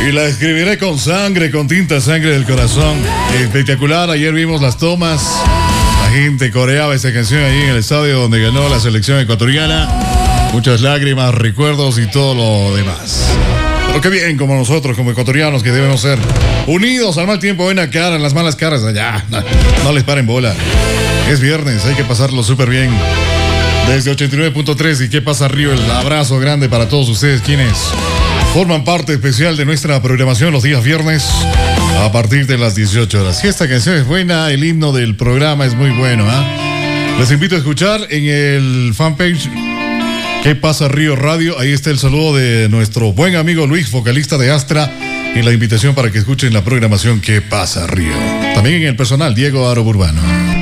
Y la escribiré con sangre, con tinta sangre del corazón. Espectacular, ayer vimos las tomas. La gente coreaba esa canción ahí en el estadio donde ganó la selección ecuatoriana. Muchas lágrimas, recuerdos y todo lo demás. Pero qué bien, como nosotros, como ecuatorianos, que debemos ser unidos al mal tiempo, buena cara, en las malas caras. Ya, no les paren bola. Es viernes, hay que pasarlo súper bien. Desde 89.3 y qué pasa Río, el abrazo grande para todos ustedes quienes forman parte especial de nuestra programación los días viernes a partir de las 18 horas. Si esta canción es buena, el himno del programa es muy bueno, ¿eh? Les invito a escuchar en el fanpage ¿Qué pasa Río Radio? Ahí está el saludo de nuestro buen amigo Luis, vocalista de Astra, y la invitación para que escuchen la programación ¿Qué pasa Río? También en el personal, Diego Aro Burbano.